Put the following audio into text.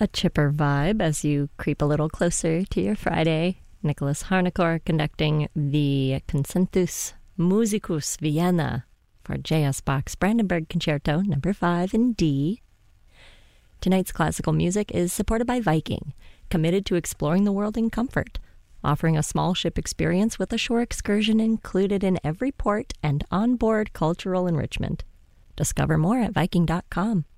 A chipper vibe as you creep a little closer to your Friday. Nicholas Harnoncourt conducting the Concertus Musicus Vienna for J.S. Bach's Brandenburg Concerto No. 5 in D. Tonight's classical music is supported by Viking, committed to exploring the world in comfort, offering a small ship experience with a shore excursion included in every port and onboard cultural enrichment. Discover more at Viking.com.